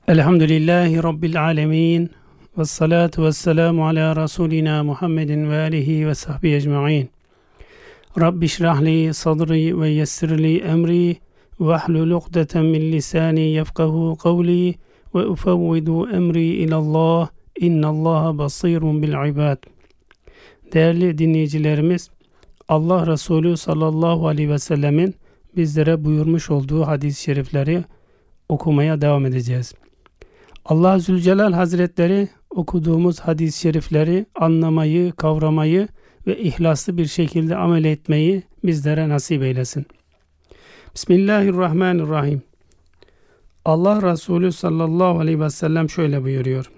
Elhamdülillahi Rabbil alemin. Ve salatu ve selamu ala Resulina Muhammedin ve alihi ve sahbihi ecma'in. Rabbi şrahli sadri ve yessirli emri ve ahlul ukdeten min lisani yefkahu kavli ve ufevvidu emri ilallah. İnnallaha basirun bil ibad. Değerli dinleyicilerimiz, Allah Resulü sallallahu aleyhi ve sellemin bizlere buyurmuş olduğu hadis-i şerifleri okumaya devam edeceğiz. Allah Zülcelal Hazretleri okuduğumuz hadis-i şerifleri anlamayı, kavramayı ve ihlaslı bir şekilde amel etmeyi bizlere nasip eylesin. Bismillahirrahmanirrahim. Allah Resulü sallallahu aleyhi ve sellem şöyle buyuruyor.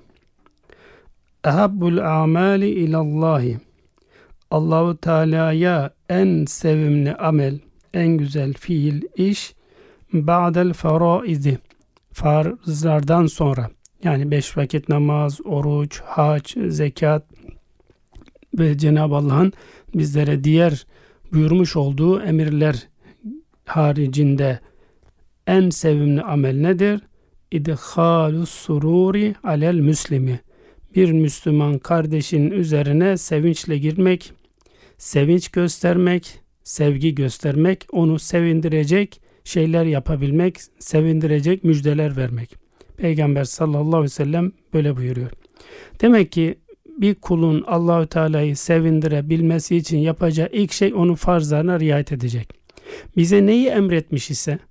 Ehabbul amali ilallahi. Allahu Teala'ya en sevimli amel, en güzel fiil, iş ba'del faraizi. Farzlardan sonra, yani 5 vakit namaz, oruç, hac, zekat ve Cenab-ı Allah'ın bizlere diğer buyurmuş olduğu emirler haricinde en sevimli amel nedir? İdhalus sururi alel müslimi. Bir Müslüman kardeşin üzerine sevinçle girmek, sevinç göstermek, sevgi göstermek, onu sevindirecek şeyler yapabilmek, sevindirecek müjdeler vermek. Peygamber sallallahu aleyhi ve sellem böyle buyuruyor. Demek ki bir kulun Allahü Teala'yı sevindirebilmesi için yapacağı ilk şey onun farzlarına riayet edecek. Bize neyi emretmiş ise,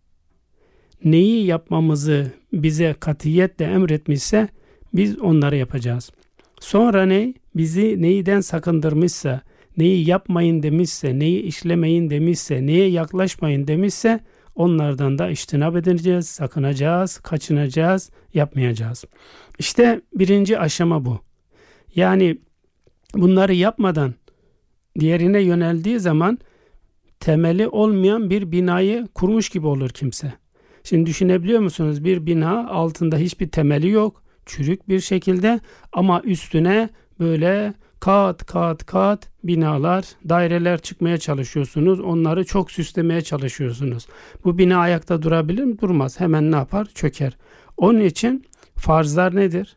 neyi yapmamızı bize katiyetle emretmişse biz onları yapacağız. Sonra bizi neyden sakındırmışsa, neyi yapmayın demişse, neyi işlemeyin demişse, neye yaklaşmayın demişse onlardan da içtinab edeceğiz, sakınacağız, kaçınacağız, yapmayacağız. İşte birinci aşama bu. Yani bunları yapmadan diğerine yöneldiği zaman temeli olmayan bir binayı kurmuş gibi olur kimse. Şimdi düşünebiliyor musunuz? Bir bina altında hiçbir temeli yok, çürük bir şekilde ama üstüne böyle kat binalar, daireler çıkmaya çalışıyorsunuz. Onları çok süslemeye çalışıyorsunuz. Bu bina ayakta durabilir mi? Durmaz. Hemen ne yapar? Çöker. Onun için farzlar nedir?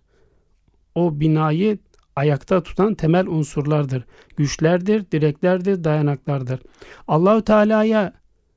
O binayı ayakta tutan temel unsurlardır. Güçlerdir, direklerdir, dayanaklardır. Allahu Teala'ya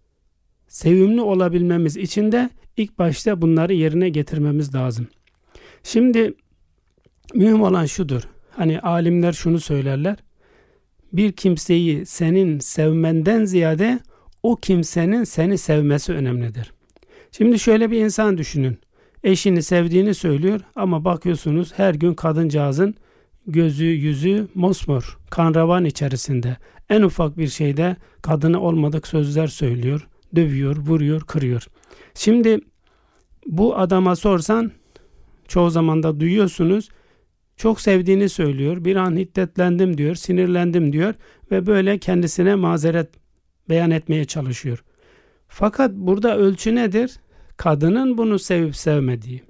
sevimli olabilmemiz için de ilk başta bunları yerine getirmemiz lazım. Şimdi mühim olan şudur. Hani alimler şunu söylerler. Bir kimseyi senin sevmenden ziyade o kimsenin seni sevmesi önemlidir. Şimdi şöyle bir insan düşünün. Eşini sevdiğini söylüyor ama bakıyorsunuz her gün kadıncağızın gözü yüzü mosmor, kanravan içerisinde. En ufak bir şeyde kadına olmadık sözler söylüyor, dövüyor, vuruyor, kırıyor. Şimdi bu adama sorsan çoğu zaman da duyuyorsunuz. Çok sevdiğini söylüyor. Bir an hiddetlendim diyor, sinirlendim diyor ve böyle kendisine mazeret beyan etmeye çalışıyor. Fakat burada ölçü nedir? Kadının bunu sevip sevmediği.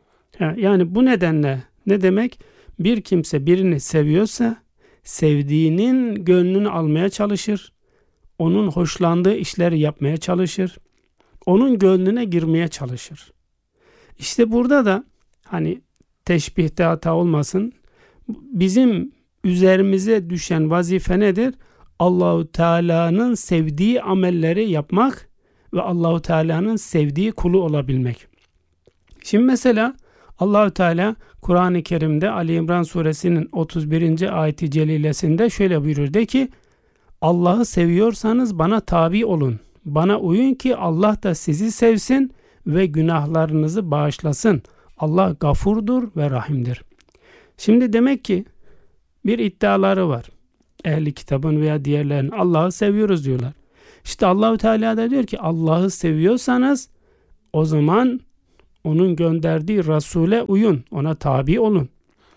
Yani bu nedenle ne demek? Bir kimse birini seviyorsa sevdiğinin gönlünü almaya çalışır. Onun hoşlandığı işleri yapmaya çalışır. Onun gönlüne girmeye çalışır. İşte burada da hani teşbihte hata olmasın. Bizim üzerimize düşen vazife nedir? Allahu Teala'nın sevdiği amelleri yapmak ve Allahu Teala'nın sevdiği kulu olabilmek. Şimdi mesela Allahu Teala Kur'an-ı Kerim'de Ali İmran suresinin 31. ayeti celilesinde şöyle buyurur de ki Allah'ı seviyorsanız bana tabi olun. Bana uyun ki Allah da sizi sevsin ve günahlarınızı bağışlasın. Allah gafurdur ve rahimdir. Şimdi demek ki bir iddiaları var. Ehli kitabın veya diğerlerinin Allah'ı seviyoruz diyorlar. İşte Allahu Teala da diyor ki Allah'ı seviyorsanız o zaman onun gönderdiği Resul'e uyun. Ona tabi olun.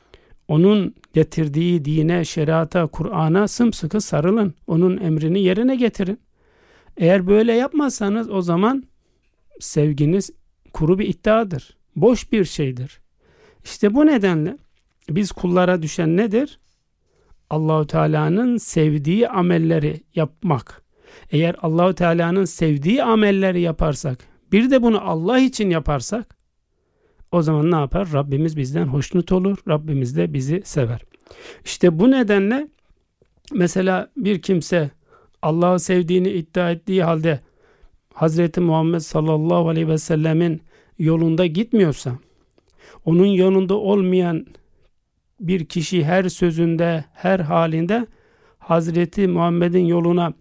Onun getirdiği dine, şeriata, Kur'an'a sımsıkı sarılın. Onun emrini yerine getirin. Eğer böyle yapmazsanız o zaman sevginiz kuru bir iddiadır. Boş bir şeydir. İşte bu nedenle biz kullara düşen nedir? Allahu Teala'nın sevdiği amelleri yapmak. Eğer Allahu Teala'nın sevdiği amelleri yaparsak, bir de bunu Allah için yaparsak, O zaman ne yapar? Rabbimiz bizden hoşnut olur. Rabbimiz de bizi sever. İşte bu nedenle mesela bir kimse Allah'ı sevdiğini iddia ettiği halde Hazreti Muhammed sallallahu aleyhi ve sellemin yolunda gitmiyorsa, onun yolunda olmayan bir kişi her sözünde, her halinde Hazreti Muhammed'in yoluna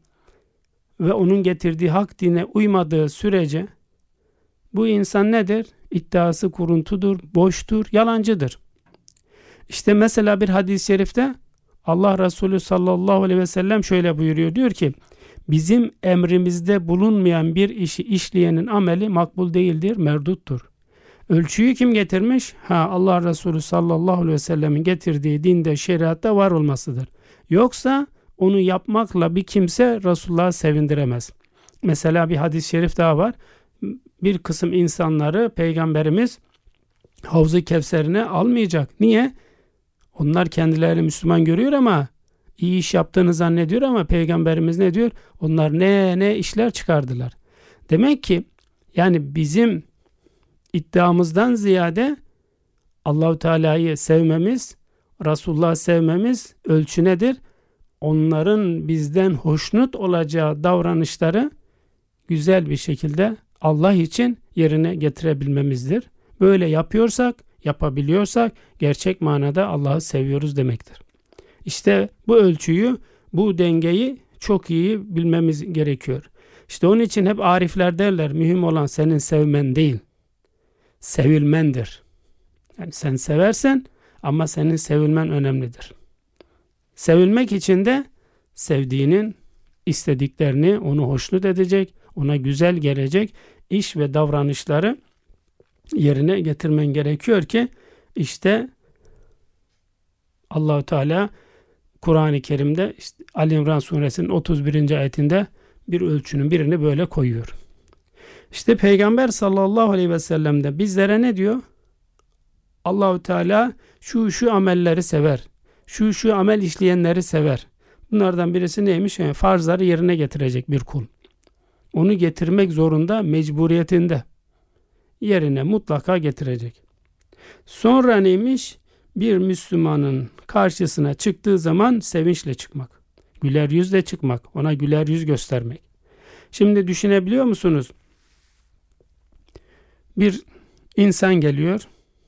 ve onun getirdiği hak dine uymadığı sürece bu insan nedir? İddiası kuruntudur, boştur, yalancıdır. İşte mesela bir hadis-i şerifte Allah Resulü sallallahu aleyhi ve sellem şöyle buyuruyor. Diyor ki, bizim emrimizde bulunmayan bir işi işleyenin ameli makbul değildir, merduttur. Ölçüyü kim getirmiş? Allah Resulü sallallahu aleyhi ve sellemin getirdiği dinde, şeriatta var olmasıdır. Yoksa onu yapmakla bir kimse Resulullah'ı sevindiremez. Mesela bir hadis-i şerif daha var. Bir kısım insanları Peygamberimiz Havz-ı Kevser'ine almayacak. Niye? Onlar kendilerini Müslüman görüyor ama iyi iş yaptığını zannediyor ama Peygamberimiz ne diyor? Onlar ne işler çıkardılar. Demek ki yani bizim iddiamızdan ziyade Allahu Teala'yı sevmemiz, Resulullah'ı sevmemiz ölçü nedir? Onların bizden hoşnut olacağı davranışları güzel bir şekilde Allah için yerine getirebilmemizdir. Böyle yapıyorsak, yapabiliyorsak gerçek manada Allah'ı seviyoruz demektir. İşte bu ölçüyü, bu dengeyi çok iyi bilmemiz gerekiyor. İşte onun için hep arifler derler, mühim olan senin sevmen değil, sevilmendir. Yani sen seversen ama senin sevilmen önemlidir. Sevilmek için de sevdiğinin istediklerini, onu hoşnut edecek, ona güzel gelecek iş ve davranışları yerine getirmen gerekiyor ki işte Allah-u Teala Kur'an-ı Kerim'de işte Ali İmran suresinin 31. ayetinde bir ölçünün birini böyle koyuyor. İşte Peygamber sallallahu aleyhi ve sellem de bizlere ne diyor? Allah-u Teala şu amelleri sever. Şu amel işleyenleri sever. Bunlardan birisi neymiş? Yani farzları yerine getirecek bir kul. Onu getirmek zorunda, mecburiyetinde. Yerine mutlaka getirecek. Sonra neymiş? Bir Müslümanın karşısına çıktığı zaman sevinçle çıkmak. Güler yüzle çıkmak. Ona güler yüz göstermek. Şimdi düşünebiliyor musunuz? Bir insan geliyor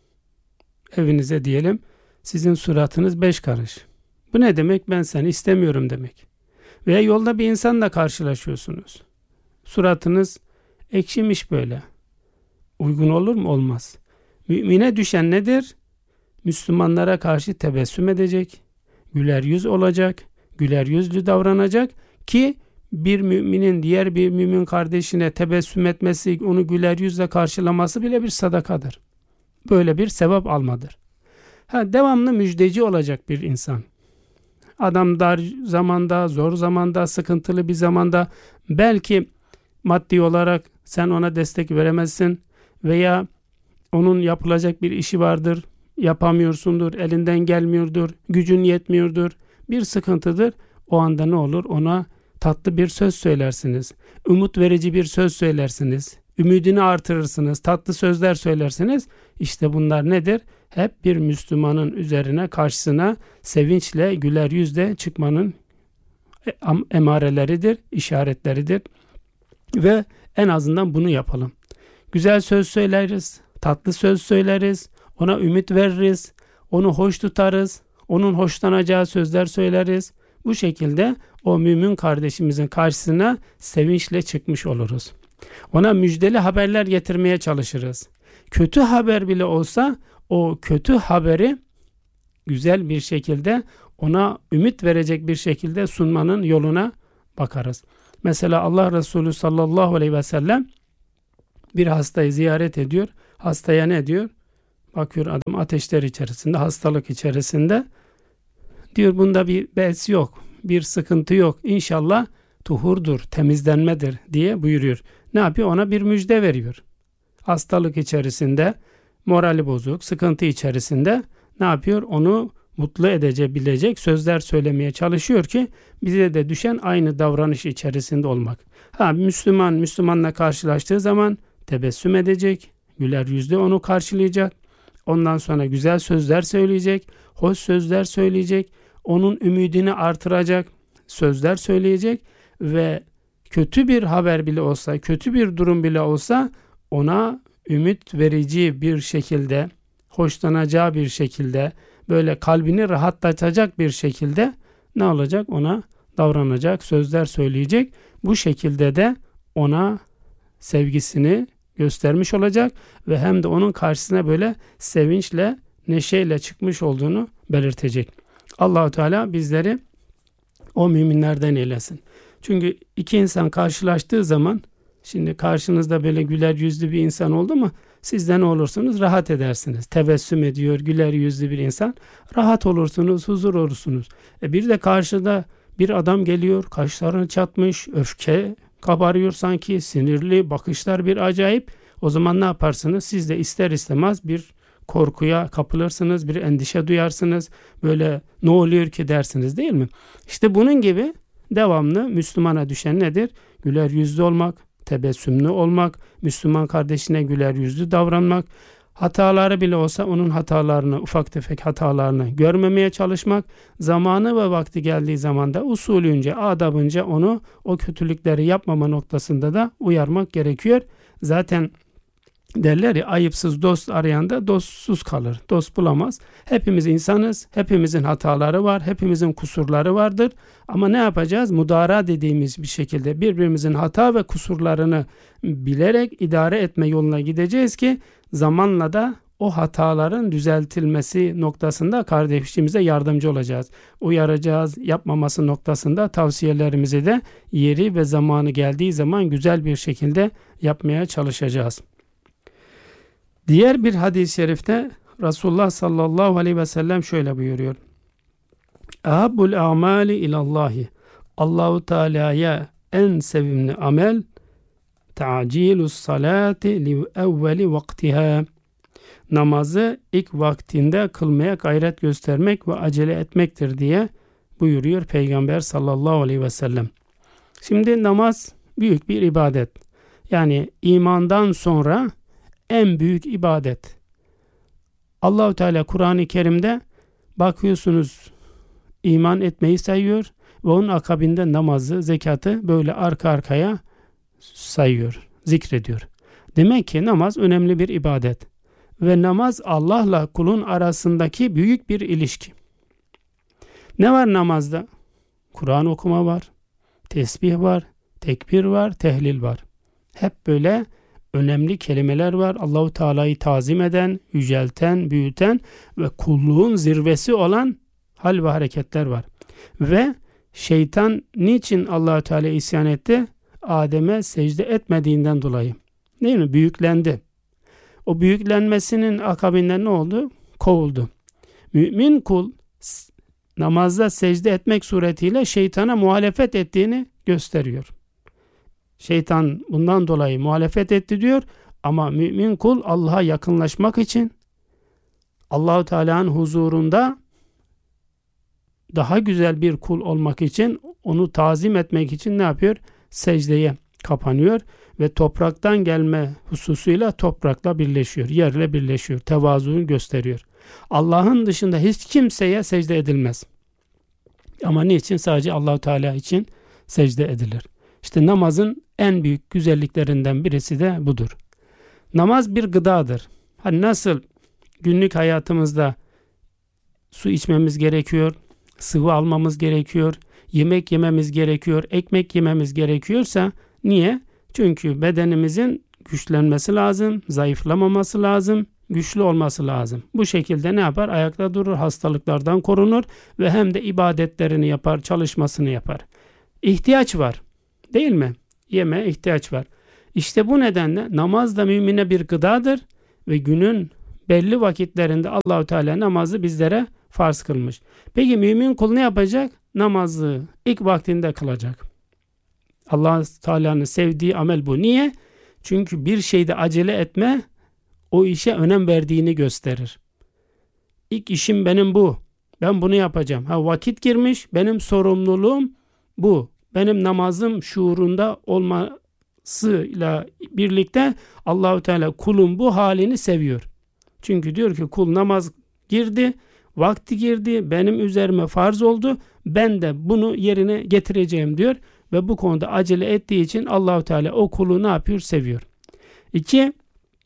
evinize diyelim. Sizin suratınız 5 karış. Bu ne demek? Ben seni istemiyorum demek. Veya yolda bir insanla karşılaşıyorsunuz. Suratınız ekşimiş böyle. Uygun olur mu? Olmaz. Mümine düşen nedir? Müslümanlara karşı tebessüm edecek, güler yüz olacak, güler yüzlü davranacak ki bir müminin diğer bir mümin kardeşine tebessüm etmesi, onu güler yüzle karşılaması bile bir sadakadır. Böyle bir sevap almadır. Devamlı müjdeci olacak bir insan. Adam dar zamanda, zor zamanda, sıkıntılı bir zamanda belki maddi olarak sen ona destek veremezsin veya onun yapılacak bir işi vardır, yapamıyorsundur, elinden gelmiyordur, gücün yetmiyordur, bir sıkıntıdır. O anda ne olur? Ona tatlı bir söz söylersiniz, umut verici bir söz söylersiniz, ümidini artırırsınız, tatlı sözler söylersiniz. İşte bunlar nedir? Hep bir Müslümanın üzerine, karşısına sevinçle, güler yüzle çıkmanın emareleridir, işaretleridir. Ve en azından bunu yapalım. Güzel söz söyleriz, tatlı söz söyleriz, ona ümit veririz, onu hoş tutarız, onun hoşlanacağı sözler söyleriz. Bu şekilde o mümin kardeşimizin karşısına sevinçle çıkmış oluruz. Ona müjdeli haberler getirmeye çalışırız. Kötü haber bile olsa o kötü haberi güzel bir şekilde ona ümit verecek bir şekilde sunmanın yoluna bakarız. Mesela Allah Resulü sallallahu aleyhi ve sellem bir hastayı ziyaret ediyor. Hastaya ne diyor? Bakıyor adam ateşler içerisinde, hastalık içerisinde. Diyor bunda bir beis yok, bir sıkıntı yok. İnşallah tuhurdur, temizlenmedir diye buyuruyor. Ne yapıyor? Ona bir müjde veriyor. Hastalık içerisinde, morali bozuk, sıkıntı içerisinde ne yapıyor? Onu mutlu edebilecek sözler söylemeye çalışıyor ki bize de düşen aynı davranış içerisinde olmak. Müslümanla karşılaştığı zaman tebessüm edecek, güler yüzlü onu karşılayacak. Ondan sonra güzel sözler söyleyecek, hoş sözler söyleyecek, onun ümidini artıracak sözler söyleyecek ve kötü bir haber bile olsa, kötü bir durum bile olsa ona ümit verici bir şekilde, hoşlanacağı bir şekilde, böyle kalbini rahatlatacak bir şekilde ne olacak? Ona davranacak, sözler söyleyecek. Bu şekilde de ona sevgisini göstermiş olacak ve hem de onun karşısına böyle sevinçle, neşeyle çıkmış olduğunu belirtecek. Allah-u Teala bizleri o müminlerden eylesin. Çünkü iki insan karşılaştığı zaman, şimdi karşınızda böyle güler yüzlü bir insan oldu mu siz de ne olursunuz? Rahat edersiniz. Tebessüm ediyor, güler yüzlü bir insan. Rahat olursunuz, huzur olursunuz. Bir de karşıda bir adam geliyor, kaşlarını çatmış, öfke kabarıyor sanki, sinirli, bakışlar bir acayip. O zaman ne yaparsınız? Siz de ister istemez bir korkuya kapılırsınız, bir endişe duyarsınız. Böyle ne oluyor ki dersiniz, değil mi? İşte bunun gibi devamlı Müslümana düşen nedir? Güler yüzlü olmak, tebessümlü olmak, Müslüman kardeşine güler yüzlü davranmak, hataları bile olsa onun hatalarını, ufak tefek hatalarını görmemeye çalışmak, zamanı ve vakti geldiği zaman da usulünce, adabınca onu o kötülükleri yapmama noktasında da uyarmak gerekiyor. Zaten derler ya, ayıpsız dost arayan da dostsuz kalır. Dost bulamaz. Hepimiz insanız. Hepimizin hataları var. Hepimizin kusurları vardır. Ama ne yapacağız? Mudara dediğimiz bir şekilde birbirimizin hata ve kusurlarını bilerek idare etme yoluna gideceğiz ki zamanla da o hataların düzeltilmesi noktasında kardeşimize yardımcı olacağız. Uyaracağız, yapmaması noktasında tavsiyelerimizi de yeri ve zamanı geldiği zaman güzel bir şekilde yapmaya çalışacağız. Diğer bir hadis-i şerifte Resulullah sallallahu aleyhi ve sellem şöyle buyuruyor. Ahabbul amali ilallahi. Allahu Teala'ya en sevimli amel ta'cilus salati li evveli vaktiha. Namazı ilk vaktinde kılmaya gayret göstermek ve acele etmektir diye buyuruyor Peygamber sallallahu aleyhi ve sellem. Şimdi namaz büyük bir ibadet. Yani imandan sonra en büyük ibadet. Allah-u Teala Kur'an-ı Kerim'de bakıyorsunuz iman etmeyi sayıyor ve onun akabinde namazı, zekatı böyle arka arkaya sayıyor, zikrediyor. Demek ki namaz önemli bir ibadet ve namaz Allah'la kulun arasındaki büyük bir ilişki. Ne var namazda? Kur'an okuma var, tesbih var, tekbir var, tehlil var. Hep böyle önemli kelimeler var. Allahu Teala'yı tazim eden, yücelten, büyüten ve kulluğun zirvesi olan hal ve hareketler var. Ve şeytan niçin Allahu Teala isyan etti? Adem'e secde etmediğinden dolayı. Değil mi? Büyüklendi. O büyüklenmesinin akabinde ne oldu? Kovuldu. Mümin kul namazda secde etmek suretiyle şeytana muhalefet ettiğini gösteriyor. Şeytan bundan dolayı muhalefet etti diyor ama mümin kul Allah'a yakınlaşmak için Allah-u Teala'nın huzurunda daha güzel bir kul olmak için, onu tazim etmek için ne yapıyor? Secdeye kapanıyor ve topraktan gelme hususuyla toprakla birleşiyor, yerle birleşiyor, tevazuunu gösteriyor. Allah'ın dışında hiç kimseye secde edilmez. Ama niçin? Sadece Allah-u Teala için secde edilir. İşte namazın en büyük güzelliklerinden birisi de budur. Namaz bir gıdadır. Hani nasıl günlük hayatımızda su içmemiz gerekiyor, sıvı almamız gerekiyor, yemek yememiz gerekiyor, ekmek yememiz gerekiyorsa niye? Çünkü bedenimizin güçlenmesi lazım, zayıflamaması lazım, güçlü olması lazım. Bu şekilde ne yapar? Ayakta durur, hastalıklardan korunur ve hem de ibadetlerini yapar, çalışmasını yapar. İhtiyaç var. Değil mi? Yemeğe ihtiyaç var. İşte bu nedenle namaz da mümine bir gıdadır ve günün belli vakitlerinde Allah-u Teala namazı bizlere farz kılmış. Peki mümin kul ne yapacak? Namazı ilk vaktinde kılacak. Allah-u Teala'nın sevdiği amel bu. Niye? Çünkü bir şeyde acele etme o işe önem verdiğini gösterir. İlk işim benim bu. Ben bunu yapacağım. Vakit girmiş, benim sorumluluğum bu. Benim namazım şuurunda olma namazıyla birlikte Allahu Teala kulun bu halini seviyor. Çünkü diyor ki kul namaz girdi, vakti girdi, benim üzerime farz oldu. Ben de bunu yerine getireceğim diyor ve bu konuda acele ettiği için Allahu Teala o kulu ne yapıyor? Seviyor. 2.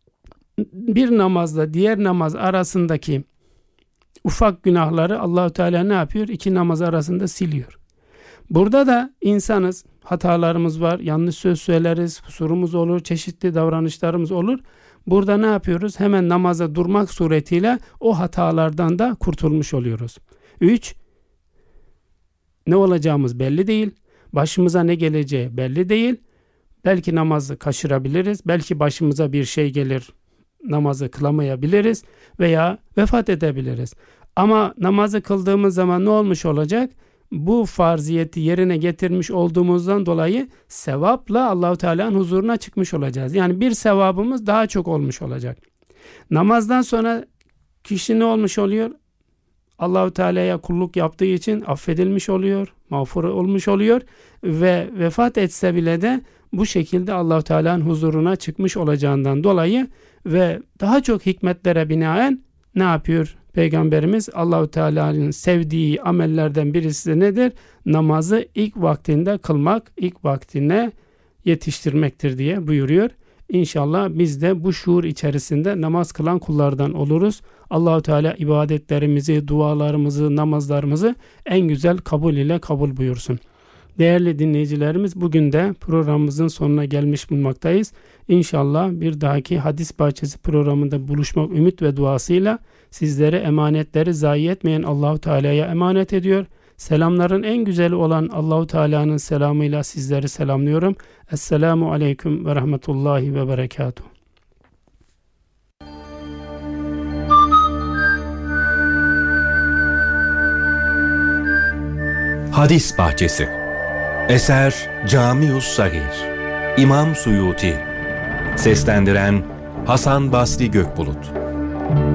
Bir namazla diğer namaz arasındaki ufak günahları Allahu Teala ne yapıyor? 2 namaz arasında siliyor. Burada da insanız, hatalarımız var, yanlış söz söyleriz, kusurumuz olur, çeşitli davranışlarımız olur. Burada ne yapıyoruz? Hemen namaza durmak suretiyle o hatalardan da kurtulmuş oluyoruz. 3. Ne olacağımız belli değil. Başımıza ne geleceği belli değil. Belki namazı kaçırabiliriz. Belki başımıza bir şey gelir. Namazı kılamayabiliriz veya vefat edebiliriz. Ama namazı kıldığımız zaman ne olmuş olacak? Bu farziyeti yerine getirmiş olduğumuzdan dolayı sevapla Allahu Teala'nın huzuruna çıkmış olacağız. Yani bir sevabımız daha çok olmuş olacak. Namazdan sonra kişi ne olmuş oluyor? Allahu Teala'ya kulluk yaptığı için affedilmiş oluyor, mağfur olmuş oluyor ve vefat etse bile de bu şekilde Allahu Teala'nın huzuruna çıkmış olacağından dolayı ve daha çok hikmetlere binaen ne yapıyor Peygamberimiz? Allahu Teala'nın sevdiği amellerden birisi de nedir? Namazı ilk vaktinde kılmak, ilk vaktine yetiştirmektir diye buyuruyor. İnşallah biz de bu şuur içerisinde namaz kılan kullardan oluruz. Allahu Teala ibadetlerimizi, dualarımızı, namazlarımızı en güzel kabul ile kabul buyursun. Değerli dinleyicilerimiz, bugün de programımızın sonuna gelmiş bulunmaktayız. İnşallah bir dahaki Hadis Bahçesi programında buluşmak ümit ve duasıyla sizlere emanetleri zayi etmeyen Allahu Teala'ya emanet ediyor. Selamların en güzeli olan Allahu Teala'nın selamıyla sizleri selamlıyorum. Esselamu aleyküm ve rahmetullahi ve berekatuhu. Hadis Bahçesi. Eser Camius Sagir. İmam Suyuti. Seslendiren Hasan Basri Gökbulut.